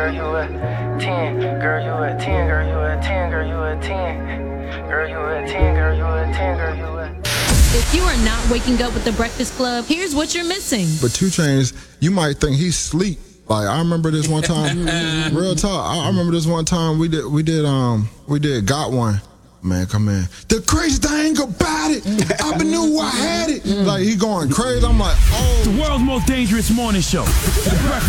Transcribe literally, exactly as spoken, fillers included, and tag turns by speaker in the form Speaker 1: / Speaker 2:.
Speaker 1: girl, you a ten. Girl, you a ten, girl, you a ten, girl, you a ten. Girl, you a ten, girl, you a ten, girl, you a
Speaker 2: If you are not waking up with the Breakfast Club, here's what you're missing.
Speaker 3: But two Chainz, you might think he's sleep. Like I remember this one time, real talk. I remember this one time we did we did um we did Got One. Man, come in. The crazy thing about it, I knew I had it. Like he going crazy. I'm like, oh.
Speaker 4: The world's most dangerous morning show. The Breakfast